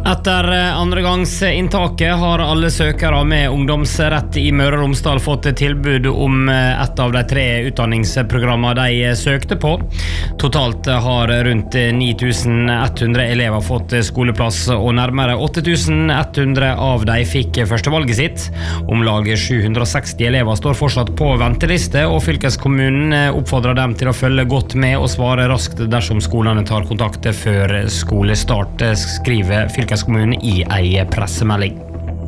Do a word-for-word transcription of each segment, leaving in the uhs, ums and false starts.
Etter andregangsinntaket har alle søkere med ungdomsrett i Møre og Romsdal fått tilbud om et av de tre utdanningsprogrammene de søkte på. Totalt har rundt ni tusen ett hundre elever fått skoleplass, og nærmere åtte tusen ett hundre av de fikk førstevalget sitt. Om lag sju hundre og seksti elever står fortsatt på venteliste, og fylkeskommunen oppfordrer dem til å følge godt med og svare raskt dersom skolene tar kontakt før skolestart, skriver fylkeskommunen i en pressemelding.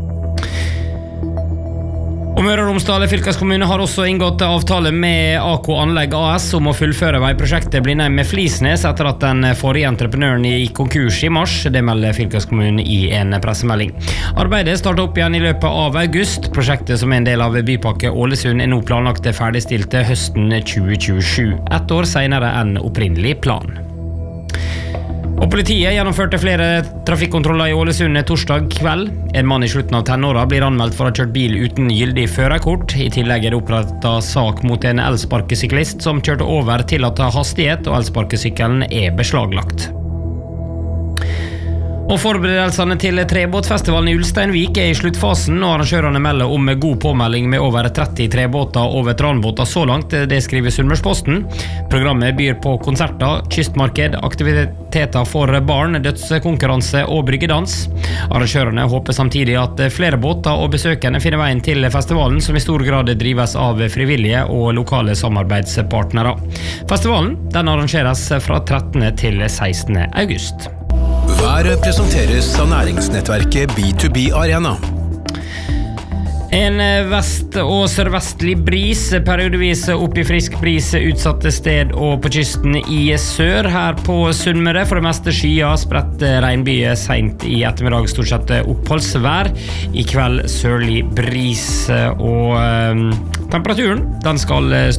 Og Møre og Romsdal fylkeskommune har også inngått avtale med A K Anlegg A S om å fullføre veiprosjektet Blindheim med Flisnes etter at den forrige entreprenøren gikk konkurs i mars. Det melder fylkeskommunen i en pressemelding. Arbeidet startet opp igjen i løpet av august. Prosjektet som er en del av Bypakke Ålesund er nå planlagt ferdigstilt til høsten tjue tjuesju, ett år senere enn opprinnelig plan. Og politiet gjennomførte flere trafikkontroller i Ålesund torsdag kveld. En mann i slutten av tenåra blir anmeldt for å ha kjørt bil uten gyldig førerkort. I tillegg er det opprettet sak mot en elsparkesyklist som kjørte over tillatt hastighet, og elsparkesykkelen er beslaglagt. Og forberedelsene til trebåtfestivalen i Ulsteinvik er i sluttfasen, og arrangørene melder om god påmelding med over tretti trebåter og veteranbåter så langt, det skriver Sunnmørsposten. Programmet byr på konserter, kystmarked, aktiviteter for barn, dødskonkurranse og bryggedans. Arrangørene håper samtidig at flere båter og besøkende finner veien til festivalen, som i stor grad drives av frivillige og lokale samarbeidspartnere. Festivalen den arrangeres fra trettende til sekstende august. Været presenteres av næringsnettverket B to B Arena. En vest- og sørvestlig bris, periodevis opp i frisk bris utsatte sted og på kysten i sør. Her på Sunnmøre for det meste skyer, spredt regnbyger sent i ettermiddag, stort sett oppholdsvær. I kveld sørlig bris, og øh, temperaturen den skal